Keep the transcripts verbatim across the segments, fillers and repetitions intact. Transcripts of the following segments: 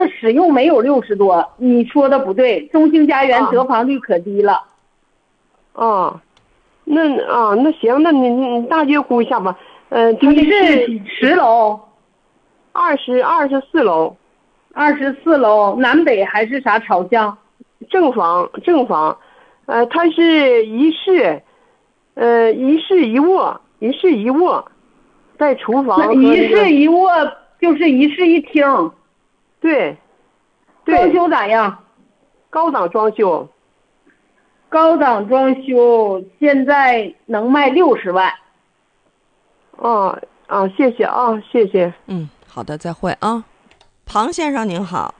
使用没有六十多，你说的不对，中兴家园得房率可低了。 哦，那啊那行，那你你大约估一下吧。嗯、呃， 你是十楼， 二十二十四楼， 二十四楼南北还是啥朝向？ 正房正房，呃，它是一室，呃，一室一卧，一室一卧，在厨房和、那个、 一室一卧就是一室一厅。 对，对， 装修咋样？ 高档装修。 高档装修现在能卖六十万。 哦啊，谢谢啊，谢谢。 嗯，好的，再会啊。庞先生您好。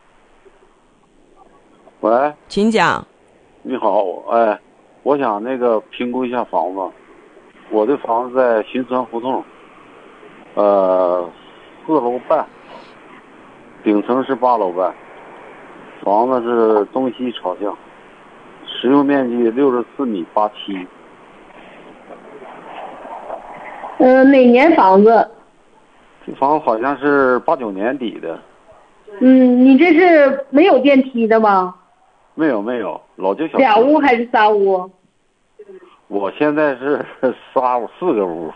喂， 请讲。 你好，哎，我想那个评估一下房子。我的房子在新村胡同，呃，四楼半，顶层是八楼半，房子是东西朝向，实用面积六十四米八七。 呃，哪年房子？ 这房子好像是八九年底的。 嗯，你这是没有电梯的吗？ 没有没有，老旧小区。 俩屋还是仨屋？ 我现在是仨屋四个屋。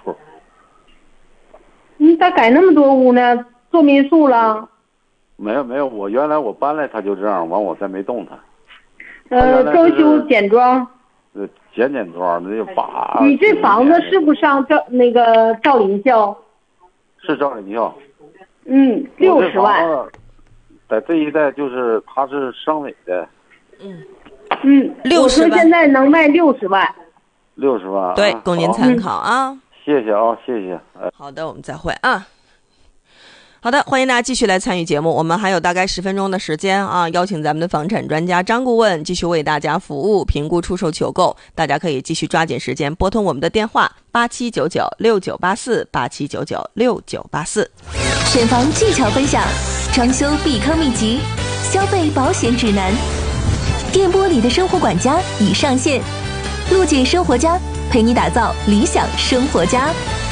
你咋改那么多屋呢？做民宿了？ 没有没有，我原来我搬来他就这样，完我再没动他。 呃，装修简装。 呃，简简装的就把。 你这房子是不上赵那个赵林校？ 是赵林校。 嗯，六十万。 在这一带就是他是省委的。 嗯。 嗯， 六十万。 我说现在能卖六十万。 六十万。 对，供您参考啊。 嗯、谢谢啊，谢谢。哎、 好的，我们再会啊。好的，欢迎大家继续来参与节目，我们还有大概十分钟的时间啊，邀请咱们的房产专家张顾问继续为大家服务，评估出售求购，大家可以继续抓紧时间拨通我们的电话八七九九六九八四八七九九六九八四。 选房技巧分享，装修避坑秘籍，消费保险指南，电波里的生活管家已上线，陆姐生活家陪你打造理想生活家。